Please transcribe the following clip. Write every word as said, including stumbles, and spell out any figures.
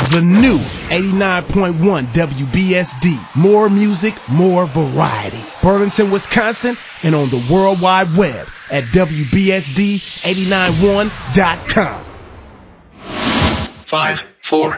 The new eighty-nine point one W B S D. More music, more variety. Burlington, Wisconsin, and on the World Wide Web at W B S D eight nine one dot com. Five, four,